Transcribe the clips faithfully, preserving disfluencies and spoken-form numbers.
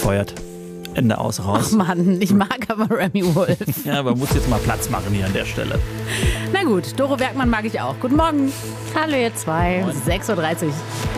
gefeuert. Ende aus, raus. Ach Mann, ich mag aber Remy Wolf. Ja, aber muss jetzt mal Platz machen hier an der Stelle. Na gut, Doro Bergmann mag ich auch. Guten Morgen. Hallo ihr zwei. sechs Uhr dreißig.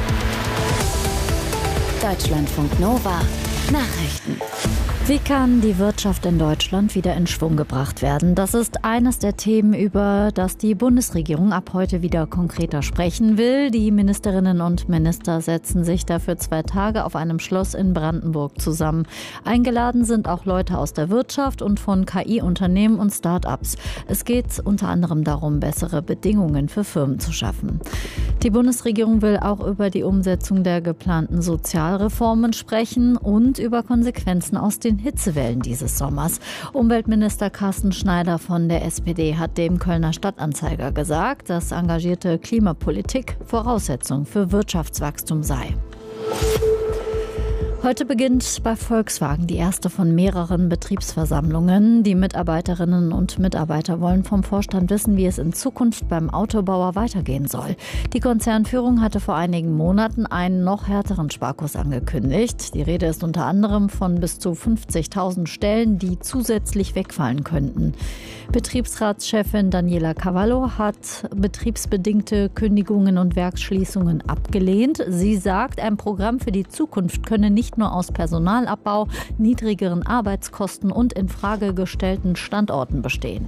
Deutschlandfunk Nova. Nachrichten. Wie kann die Wirtschaft in Deutschland wieder in Schwung gebracht werden? Das ist eines der Themen, über das die Bundesregierung ab heute wieder konkreter sprechen will. Die Ministerinnen und Minister setzen sich dafür zwei Tage auf einem Schloss in Brandenburg zusammen. Eingeladen sind auch Leute aus der Wirtschaft und von K I-Unternehmen und Start-ups. Es geht unter anderem darum, bessere Bedingungen für Firmen zu schaffen. Die Bundesregierung will auch über die Umsetzung der geplanten Sozialreformen sprechen und über Konsequenzen aus den Hitzewellen dieses Sommers. Umweltminister Carsten Schneider von der S P D hat dem Kölner Stadtanzeiger gesagt, dass engagierte Klimapolitik Voraussetzung für Wirtschaftswachstum sei. Heute beginnt bei Volkswagen die erste von mehreren Betriebsversammlungen. Die Mitarbeiterinnen und Mitarbeiter wollen vom Vorstand wissen, wie es in Zukunft beim Autobauer weitergehen soll. Die Konzernführung hatte vor einigen Monaten einen noch härteren Sparkurs angekündigt. Die Rede ist unter anderem von bis zu fünfzigtausend Stellen, die zusätzlich wegfallen könnten. Betriebsratschefin Daniela Cavallo hat betriebsbedingte Kündigungen und Werksschließungen abgelehnt. Sie sagt, ein Programm für die Zukunft könne nicht nur aus Personalabbau, niedrigeren Arbeitskosten und in Frage gestellten Standorten bestehen.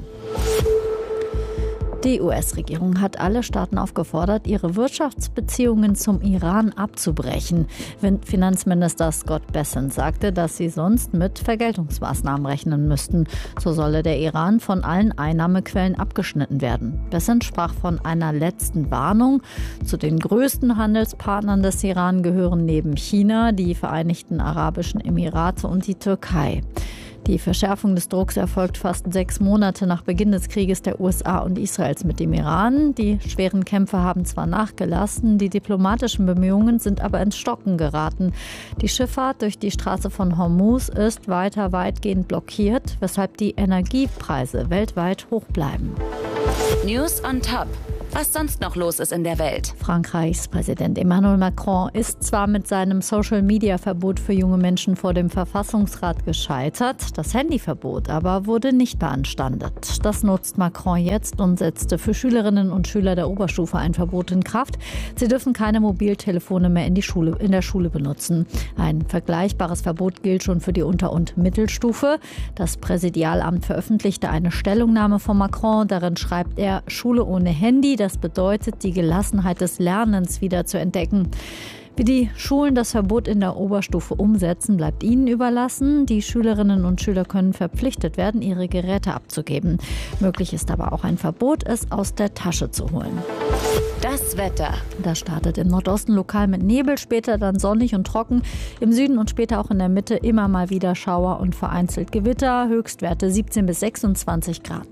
Die U S-Regierung hat alle Staaten aufgefordert, ihre Wirtschaftsbeziehungen zum Iran abzubrechen. Finanzminister Scott Bessent sagte, dass sie sonst mit Vergeltungsmaßnahmen rechnen müssten. So solle der Iran von allen Einnahmequellen abgeschnitten werden. Bessent sprach von einer letzten Warnung. Zu den größten Handelspartnern des Iran gehören neben China die Vereinigten Arabischen Emirate und die Türkei. Die Verschärfung des Drucks erfolgt fast sechs Monate nach Beginn des Krieges der U S A und Israels mit dem Iran. Die schweren Kämpfe haben zwar nachgelassen, die diplomatischen Bemühungen sind aber ins Stocken geraten. Die Schifffahrt durch die Straße von Hormuz ist weiter weitgehend blockiert, weshalb die Energiepreise weltweit hoch bleiben. News on Top. Was sonst noch los ist in der Welt. Frankreichs Präsident Emmanuel Macron ist zwar mit seinem Social-Media-Verbot für junge Menschen vor dem Verfassungsrat gescheitert, das Handyverbot aber wurde nicht beanstandet. Das nutzt Macron jetzt und setzte für Schülerinnen und Schüler der Oberstufe ein Verbot in Kraft. Sie dürfen keine Mobiltelefone mehr in, die Schule, in der Schule benutzen. Ein vergleichbares Verbot gilt schon für die Unter- und Mittelstufe. Das Präsidialamt veröffentlichte eine Stellungnahme von Macron. Darin schreibt er, Schule ohne Handy, das bedeutet, die Gelassenheit des Lernens wieder zu entdecken. Wie die Schulen das Verbot in der Oberstufe umsetzen, bleibt ihnen überlassen. Die Schülerinnen und Schüler können verpflichtet werden, ihre Geräte abzugeben. Möglich ist aber auch ein Verbot, es aus der Tasche zu holen. Das Wetter. Das startet im Nordosten lokal mit Nebel, später dann sonnig und trocken. Im Süden und später auch in der Mitte immer mal wieder Schauer und vereinzelt Gewitter. Höchstwerte siebzehn bis sechsundzwanzig Grad.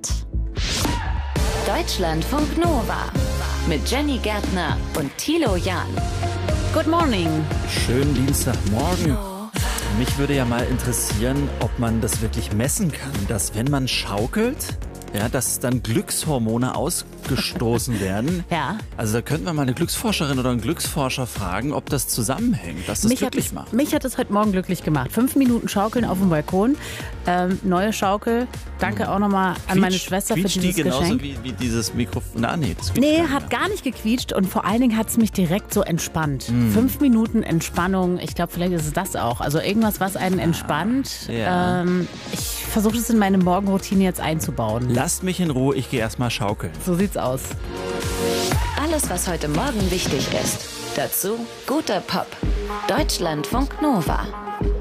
Deutschlandfunk Nova mit Jenny Gärtner und Thilo Jahn. Good morning. Schönen Dienstagmorgen. Mich würde ja mal interessieren, ob man das wirklich messen kann, dass wenn man schaukelt, ja, dass dann Glückshormone ausgestoßen werden. Ja. Also da könnten wir mal eine Glücksforscherin oder einen Glücksforscher fragen, ob das zusammenhängt, dass das mich glücklich hat es, macht. Mich hat es heute Morgen glücklich gemacht. Fünf Minuten Schaukeln auf dem Balkon. Ähm, neue Schaukel. Danke auch nochmal an meine Schwester für dieses die genauso Geschenk. Wie, wie dieses Mikrofon? Na, nee, das quietscht Nee, gar hat nicht. gar nicht gequietscht und vor allen Dingen hat es mich direkt so entspannt. Mm. Fünf Minuten Entspannung, ich glaube, vielleicht ist es das auch. Also irgendwas, was einen entspannt. Ja. Ähm, ich versuche es in meine Morgenroutine jetzt einzubauen. Lasst mich in Ruhe, ich gehe erstmal schaukeln. So sieht's aus. Alles, was heute Morgen wichtig ist. Dazu guter Pop. Deutschlandfunk Nova.